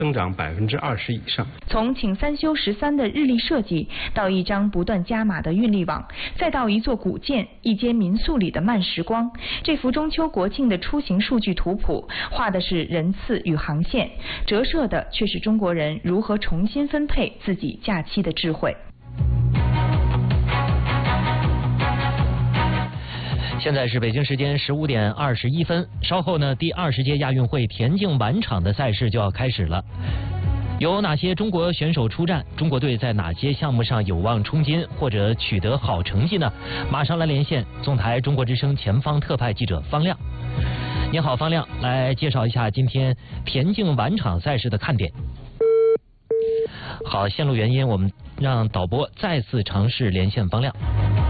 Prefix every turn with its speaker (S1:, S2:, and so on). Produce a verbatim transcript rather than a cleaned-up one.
S1: 增长百分之二十以上。
S2: 从请三休十三的日历设计，到一张不断加码的运力网，再到一座古建、一间民宿里的慢时光，这幅中秋国庆的出行数据图谱，画的是人次与航线，折射的却是中国人如何重新分配自己假期的智慧。
S3: 现在是北京时间十五点二十一分，稍后呢，第二十届亚运会田径晚场的赛事就要开始了。有哪些中国选手出战？中国队在哪些项目上有望冲金或者取得好成绩呢？马上来连线纵台中国之声前方特派记者方亮。你好，方亮，来介绍一下今天田径晚场赛事的看点。好，线路原因，我们让导播再次尝试连线方亮。